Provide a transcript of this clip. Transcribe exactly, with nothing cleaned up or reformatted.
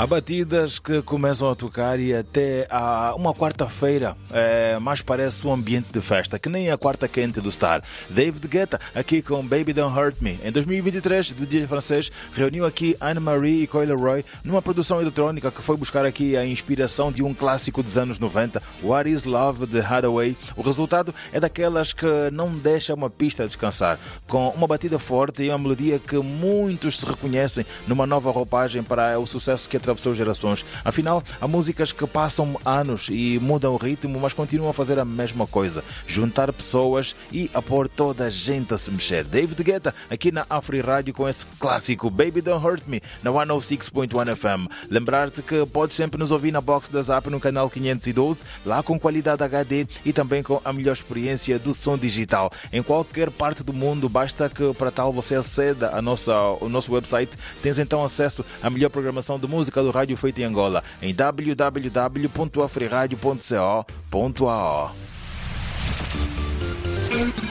Há batidas que começam a tocar e até há uma quarta-feira é, mais parece um ambiente de festa, que nem a quarta quente do Star. David Guetta aqui com Baby Don't Hurt Me. Em dois mil e vinte e três, do D J francês, reuniu aqui Anne-Marie e Coyle Roy numa produção eletrônica que foi buscar aqui a inspiração de um clássico dos anos noventa, What Is Love, de Hathaway. O resultado é daquelas que não deixa uma pista descansar, com uma batida forte e uma melodia que muitos se reconhecem numa nova roupagem para o sucesso que atravessou gerações. Afinal, há músicas que passam anos e mudam o ritmo, mas continuam a fazer a mesma coisa: juntar pessoas e a pôr toda a gente a se mexer. David Guetta aqui na Afri Rádio com esse clássico Baby Don't Hurt Me na cento e seis ponto um F M. Lembrar-te que podes sempre nos ouvir na box da Zap no canal quinhentos e doze, lá com qualidade H D e também com a melhor experiência do som digital. Em qualquer parte do mundo, basta que para tal você aceda a nossa, ao nosso website. Tens então acesso à melhor programação de música do rádio feita em Angola em w w w ponto afriradio ponto co ponto a o.